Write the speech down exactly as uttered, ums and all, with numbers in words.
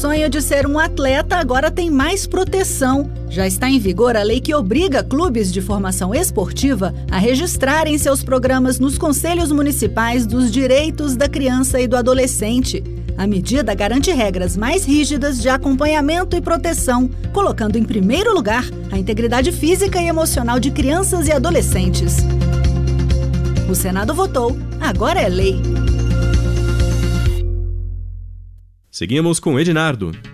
sonho de ser um atleta agora tem mais proteção. Já está em vigor a lei que obriga clubes de formação esportiva a registrarem seus programas nos conselhos municipais dos direitos da criança e do adolescente. A medida garante regras mais rígidas de acompanhamento e proteção, colocando em primeiro lugar a integridade física e emocional de crianças e adolescentes. O Senado votou, agora é lei. Seguimos com Ednardo.